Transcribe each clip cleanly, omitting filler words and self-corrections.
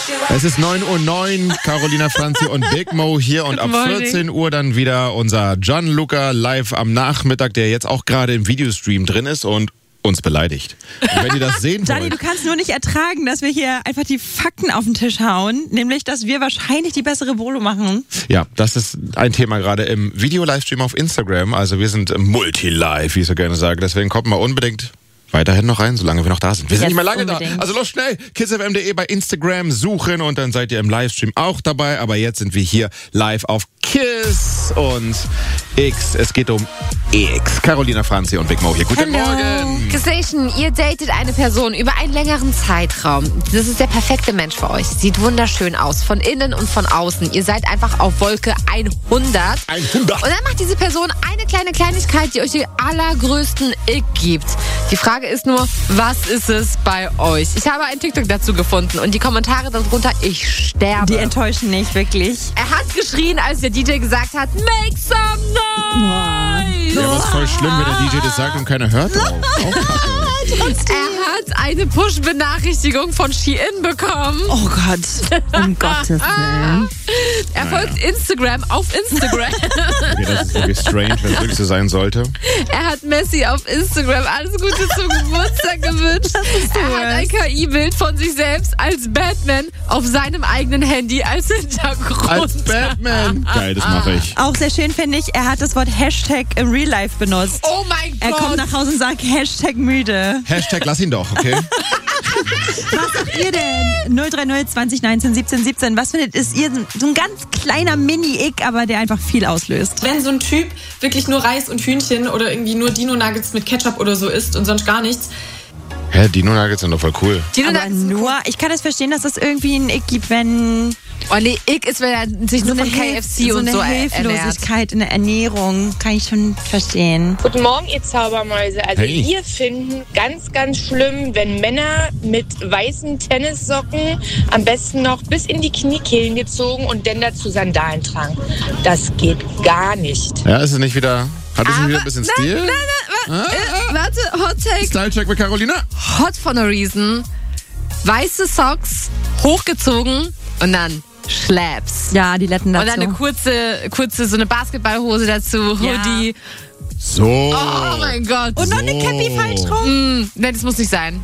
Es ist 9:09 Uhr, Carolina Franzi und Big Mo hier und ab 14 Uhr dann wieder unser Gianluca live am Nachmittag, der jetzt auch gerade im Videostream drin ist und uns beleidigt. Und wenn ihr das sehen Gianni, wollt... du kannst nur nicht ertragen, dass wir hier einfach die Fakten auf den Tisch hauen, nämlich, dass wir wahrscheinlich die bessere Bolo machen. Ja, das ist ein Thema gerade im Video-Livestream auf Instagram. Also wir sind multi-live, wie ich so gerne sage. Deswegen kommt mal unbedingt weiterhin noch rein, solange wir noch da sind. Wir sind nicht mehr lange da. Also los schnell, kissfm.de bei Instagram suchen und dann seid ihr im Livestream auch dabei. Aber jetzt sind wir hier live auf Kiss und X. Es geht um X. Carolina Franzi und Big Mo hier. Guten Morgen. Gestation, ihr datet eine Person über einen längeren Zeitraum. Das ist der perfekte Mensch für euch. Sieht wunderschön aus, von innen und von außen. Ihr seid einfach auf Wolke 100. 100. Und dann macht diese Person eine kleine Kleinigkeit, die euch den allergrößten Ick gibt. Die Frage ist nur, was ist es bei euch? Ich habe einen TikTok dazu gefunden und die Kommentare darunter, ich sterbe. Die enttäuschen nicht, wirklich. Er hat geschrien, als der DJ gesagt hat, make some noise! Ja, aber ist voll schlimm, wenn der DJ das sagt und keiner hört drauf. Auch kacke. Er hat eine Push-Benachrichtigung von Shein bekommen. Oh Gott, um Gottes Willen. Er folgt Instagram auf Instagram. Okay, das ist wirklich strange, wenn es wirklich so sein sollte. Er hat Messi auf Instagram alles Gute zum Geburtstag gewünscht. Er hat ein KI-Bild von sich selbst als Batman auf seinem eigenen Handy als Hintergrund. Als Batman. Geil, das mache ich. Auch sehr schön finde ich, er hat das Wort Hashtag im Real Life benutzt. Oh mein Gott. Er kommt nach Hause und sagt Hashtag müde. Hashtag lass ihn doch, okay? Was sagt ihr denn? 030 20 19 17 17. Was findet ihr so ein ganz kleiner Mini-Ick, aber der einfach viel auslöst? Wenn so ein Typ wirklich nur Reis und Hühnchen oder irgendwie nur Dino-Nuggets mit Ketchup oder so isst und sonst gar nichts. Hä, Dino-Nuggets sind doch voll cool. Aber nur, ich kann das verstehen, dass das irgendwie einen Ick gibt, wenn... Oh nee, Ick ist, wenn er sich nur von KFC und so eine ernährt. Hilflosigkeit in der Ernährung, kann ich schon verstehen. Guten Morgen, ihr Zaubermäuse. Also Hey. wir finden ganz, ganz schlimm, wenn Männer mit weißen Tennissocken am besten noch bis in die Kniekehlen gezogen und dann dazu Sandalen tragen. Das geht gar nicht. Ja, ist es nicht wieder... Hat es nicht wieder ein bisschen Stil? Warte, Hot Take. Style-Check mit Carolina? Hot for no reason. Weiße Socks, hochgezogen und dann Schlaps. Ja, die Letten dazu. Und dann eine kurze so eine Basketballhose dazu, Hoodie. So. Oh mein Gott. Und noch eine Cappy falsch rum. Nein, das muss nicht sein.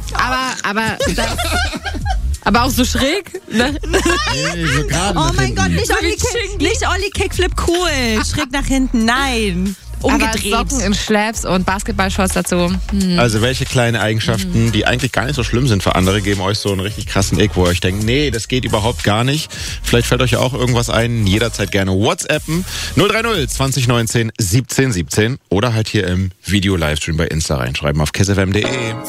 Aber auch so schräg. Ne? Nee, so gerade Oh nach mein hinten. Gott, nicht Olli Kickflip cool. Schräg nach hinten, nein. Umgedreht. Aber Socken in Schlaps und Basketballshorts dazu. Also welche kleinen Eigenschaften, die eigentlich gar nicht so schlimm sind für andere, geben euch so einen richtig krassen Ick, wo ihr euch denkt, nee, das geht überhaupt gar nicht. Vielleicht fällt euch ja auch irgendwas ein. Jederzeit gerne WhatsAppen 030 20 19 17 17 oder halt hier im Video-Livestream bei Insta reinschreiben auf kissfm.de.